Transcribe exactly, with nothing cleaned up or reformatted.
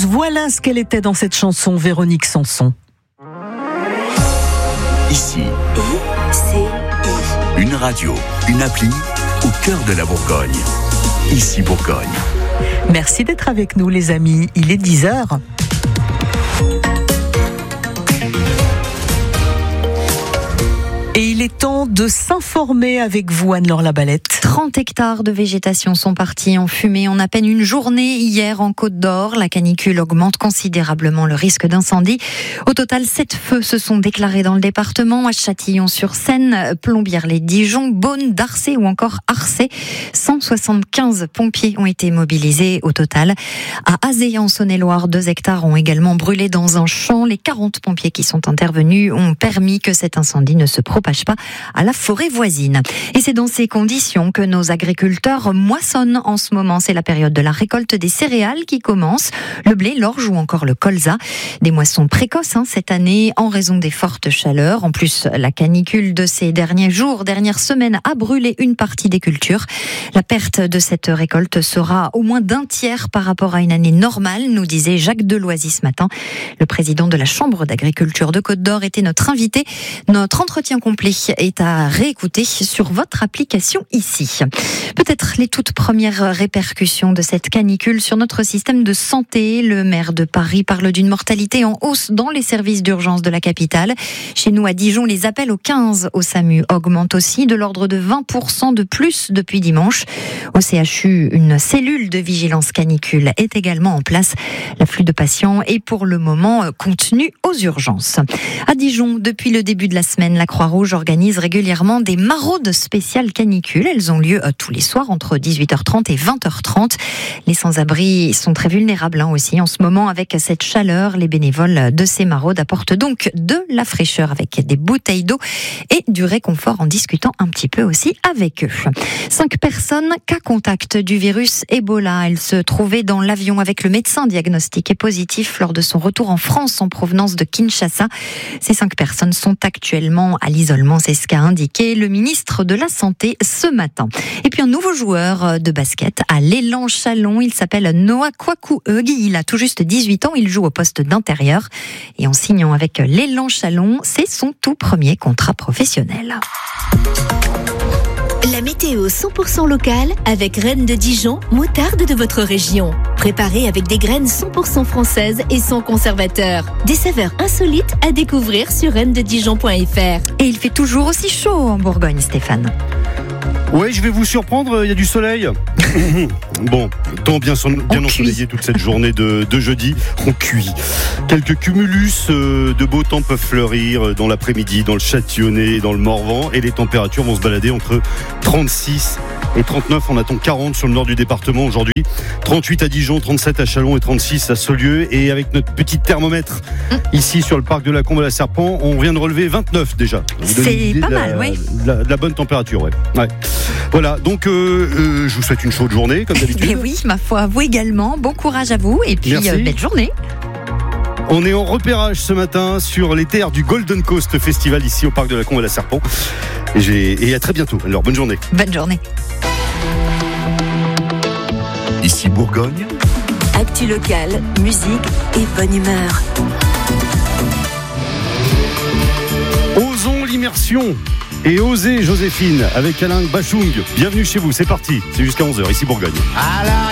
Voilà ce qu'elle était dans cette chanson, Véronique Sanson. Ici, I C I. une radio, une appli au cœur de la Bourgogne. Ici Bourgogne. Merci d'être avec nous les amis, il est dix heures. Et il est temps de s'informer avec vous, Anne-Laure Labalette. trente hectares de végétation sont partis en fumée en à peine une journée hier en Côte d'Or. La canicule augmente considérablement le risque d'incendie. Au total, sept feux se sont déclarés dans le département, à Châtillon-sur-Seine, Plombières-les-Dijon, Beaune, Darcey ou encore Arcey. cent soixante-quinze pompiers ont été mobilisés au total. À Azé, en Saône-et-Loire, deux hectares ont également brûlé dans un champ. Les quarante pompiers qui sont intervenus ont permis que cet incendie ne se propage pas à la forêt voisine. Et c'est dans ces conditions que nos agriculteurs moissonnent en ce moment. C'est la période de la récolte des céréales qui commence. Le blé, l'orge ou encore le colza. Des moissons précoces hein, cette année en raison des fortes chaleurs. En plus, la canicule de ces derniers jours, dernières semaines a brûlé une partie des cultures. La perte de cette récolte sera au moins d'un tiers par rapport à une année normale, nous disait Jacques Deloisy ce matin. Le président de la Chambre d'agriculture de Côte d'Or était notre invité. Notre entretien complet est à réécouter sur votre application ici. Peut-être les toutes premières répercussions de cette canicule sur notre système de santé. Le maire de Paris parle d'une mortalité en hausse dans les services d'urgence de la capitale. Chez nous à Dijon, les appels au quinze au SAMU augmentent aussi de l'ordre de vingt pour cent de plus depuis dimanche. Au C H U, une cellule de vigilance canicule est également en place. L'afflux de patients est pour le moment contenu aux urgences. À Dijon, depuis le début de la semaine, la Croix-Rouge organise régulièrement des maraudes spéciales canicules. Elles ont lieu tous les soirs entre dix-huit heures trente et vingt heures trente. Les sans-abri sont très vulnérables hein, aussi. En ce moment, avec cette chaleur, les bénévoles de ces maraudes apportent donc de la fraîcheur avec des bouteilles d'eau et du réconfort en discutant un petit peu aussi avec eux. Cinq personnes cas contact du virus Ebola. Elles se trouvaient dans l'avion avec le médecin diagnostiqué positif lors de son retour en France en provenance de Kinshasa. Ces cinq personnes sont actuellement à l'isolement, c'est ce qu'a indiqué le ministre de la Santé ce matin. Et puis un nouveau joueur de basket à l'Élan Chalon, il s'appelle Noah Kwaku-Eug, il a tout juste dix-huit ans, il joue au poste d'intérieur et en signant avec l'Élan Chalon, c'est son tout premier contrat professionnel. La météo cent pour cent locale avec Reine de Dijon, moutarde de votre région. Préparée avec des graines cent pour cent françaises et sans conservateur. Des saveurs insolites à découvrir sur reine de dijon point f r. Et il fait toujours aussi chaud en Bourgogne, Stéphane. Ouais, je vais vous surprendre, il y a du soleil. Bon, temps bien, son, bien ensoleillé toute cette journée de, de jeudi. On cuit. Quelques cumulus de beau temps peuvent fleurir dans l'après-midi, dans le Châtillonnais et dans le Morvan. Et les températures vont se balader entre trente-six et trente-neuf. On attend quarante sur le nord du département aujourd'hui. trente-huit à Dijon, trente-sept à Châlons et trente-six à Saulieu. Et avec notre petit thermomètre ici sur le parc de la Combe à la Serpent, on vient de relever vingt-neuf déjà. C'est pas mal, oui. De la, de la bonne température, ouais. ouais. Voilà, donc euh, euh, je vous souhaite une chaude journée, comme d'habitude. Et oui, ma foi, vous également. Bon courage à vous et puis euh, belle journée. On est en repérage ce matin sur les terres du Golden Coast Festival ici au parc de la Combe à la Serpent. Et, j'ai... et à très bientôt. Alors, bonne journée. Bonne journée. Ici Bourgogne. Actu locale, musique et bonne humeur. Osons l'immersion et osez Joséphine avec Alain Bachung. Bienvenue chez vous, c'est parti. C'est jusqu'à onze heures, ici Bourgogne.